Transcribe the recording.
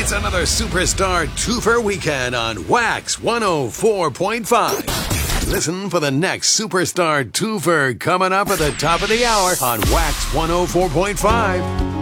It's another Superstar Twofer weekend on Wax 104.5. Listen for the next Superstar Twofer coming up at the top of the hour on Wax 104.5.